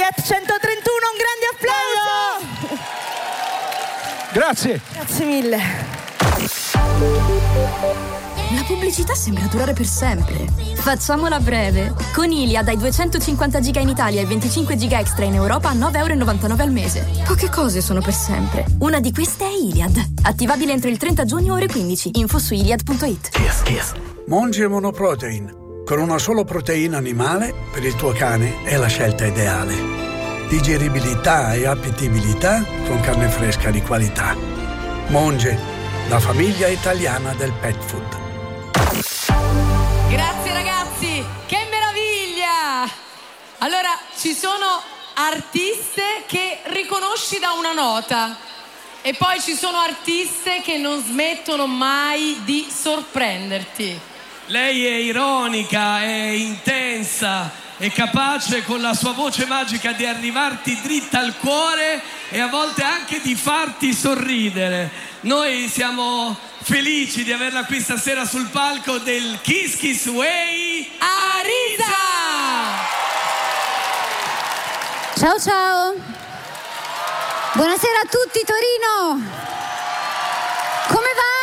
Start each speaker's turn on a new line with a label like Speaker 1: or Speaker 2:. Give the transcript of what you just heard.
Speaker 1: Iliad 131, un grande applauso!
Speaker 2: Grazie.
Speaker 1: Grazie mille.
Speaker 3: La pubblicità sembra durare per sempre. Facciamola breve. Con Iliad hai 250 giga in Italia e 25 giga extra in Europa a 9,99 € al mese. Poche cose sono per sempre. Una di queste è Iliad. Attivabile entro il 30 giugno ore 15. Info su iliad.it.
Speaker 4: Monge Monoprotein. Con una solo proteina animale, per il tuo cane è la scelta ideale. Digeribilità e appetibilità con carne fresca di qualità. Monge, la famiglia italiana del pet food.
Speaker 5: Grazie ragazzi, che meraviglia! Allora, ci sono artiste che riconosci da una nota e poi ci sono artiste che non smettono mai di sorprenderti.
Speaker 6: Lei è ironica, è intensa, è capace con la sua voce magica di arrivarti dritta al cuore e a volte anche di farti sorridere. Noi siamo felici di averla qui stasera sul palco del Kiss Kiss Way
Speaker 5: Arisa!
Speaker 7: Ciao ciao! Buonasera a tutti Torino! Come va?